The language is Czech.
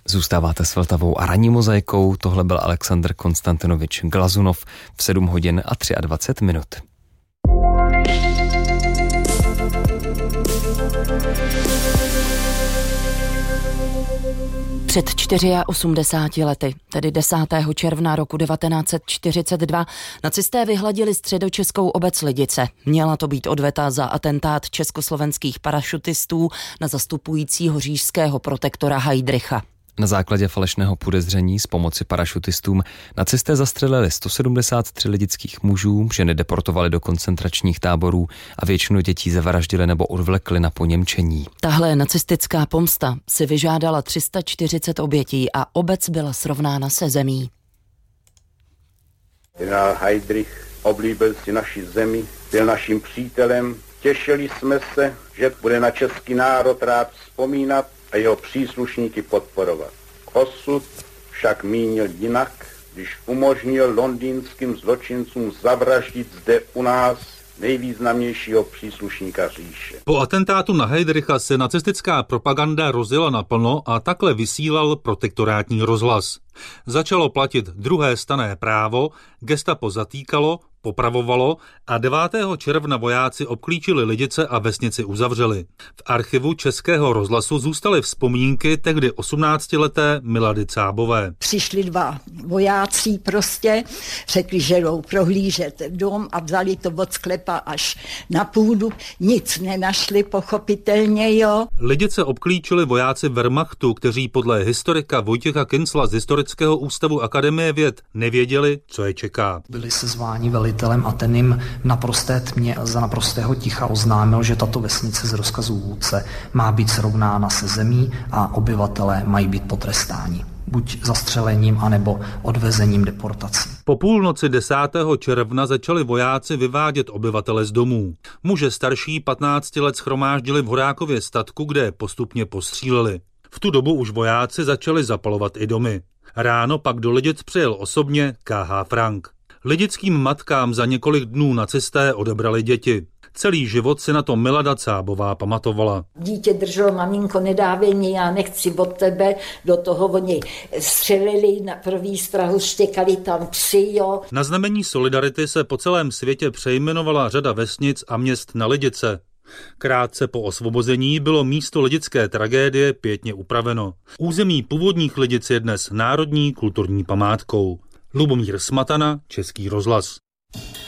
Zůstáváte s Vltavou a ranní mozaikou, tohle byl Alexandr Konstantinovič Glazunov v 7 hodin a 23 minut. Před 84 lety, tedy 10. června roku 1942, nacisté vyhladili středočeskou obec Lidice. Měla to být odveta za atentát československých parašutistů na zastupujícího říšského protektora Heydricha. Na základě falešného podezření z pomoci parašutistům nacisté zastřelili 173 lidických mužů, ženy deportovali do koncentračních táborů a většinu dětí zavraždili nebo odvlekli na poněmčení. Tahle nacistická pomsta si vyžádala 340 obětí a obec byla srovnána se zemí. Generál Heydrich oblíbil si naši zemi, byl naším přítelem. Těšili jsme se, že bude na český národ rád vzpomínat a jeho příslušníky podporovat. Osud však mínil jinak, když umožnil londýnským zločincům zavraždit zde u nás nejvýznamnějšího příslušníka říše. Po atentátu na Heydricha se nacistická propaganda rozjela naplno a takhle vysílal protektorátní rozhlas. Začalo platit druhé stanné právo, gestapo zatýkalo, popravovalo a 9. června vojáci obklíčili Lidice a vesnici uzavřeli. V archivu Českého rozhlasu zůstaly vzpomínky tehdy 18leté Milady Cábové. Přišli 2 vojáci prostě, řekli, že jdou prohlížet dom a vzali to od sklepa až na půdu. Nic nenašli, pochopitelně, jo. Lidice obklíčili vojáci Wehrmachtu, kteří podle historika Vojtěcha Kincla z Historického ústavu Akademie věd nevěděli, co je čeká. Byli se zváni velitelem a ten jim v naprosté tmě za naprostého ticha oznámil, že tato vesnice z rozkazu vůdce má být srovnána se zemí a obyvatelé mají být potrestáni. Buď zastřelením, anebo odvezením deportací. Po půlnoci 10. června začali vojáci vyvádět obyvatele z domů. Muže starší 15 let shromáždili v Horákově statku, kde postupně postříleli. V tu dobu už vojáci začali zapalovat i domy. Ráno pak do Lidic přijel osobně K.H. Frank. Lidickým matkám za několik dnů nacisté odebrali děti. Celý život si na to Milada Cábová pamatovala. Dítě drželo, maminko, nedávej mě, já nechci od tebe. Do toho oni střelili na první strahu, štěkali tam psy, jo. Na znamení solidarity se po celém světě přejmenovala řada vesnic a měst na Lidice. Krátce po osvobození bylo místo lidické tragédie pěkně upraveno. Území původních Lidic je dnes národní kulturní památkou. Lubomír Smatana, Český rozhlas.